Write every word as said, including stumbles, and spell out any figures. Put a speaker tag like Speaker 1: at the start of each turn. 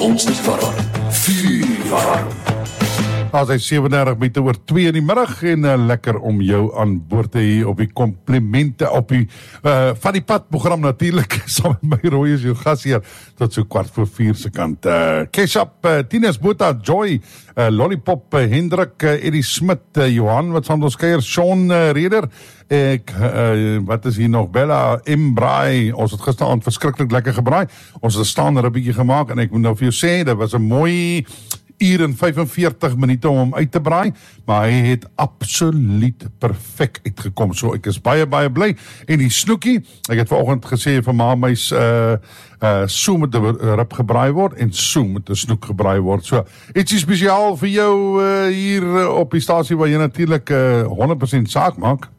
Speaker 1: ons is warm, vuur warm.
Speaker 2: As hy sewendertig minute oor twee in die middag en uh, lekker om jou aan boord te hê op die komplimente op die uh, van die pad program natuurlik saam met my Roy is jou gasheer tot so kwart voor vier se kant. Uh, Keshap, uh, Tinus Botha, Joy, uh, Lollipop, uh, Hendrik, uh, Eddie Smit, uh, Johan wat van ons kuier, Sean uh, Reder, ek, uh, wat is hier nog, Bella, M. Braai, ons het gisteravond verskriklik lekker gebraai, ons het 'n staande ribbietjie gemaak en ek moet nou vir jou sê, dit was 'n mooi uur en vyfenveertig minute om hom uit te braai, maar hy het absoluut perfek uitgekom, so ek is baie, baie bly, en die snoekie, ek het vanoggend gesê vir ma mys, uh, uh, so moet die rib gebraai word, en so moet die snoek gebraai word, so, ietsie spesiaal vir jou uh, hier op die stasie, waar jy natuurlik uh, honderd persent saak maak.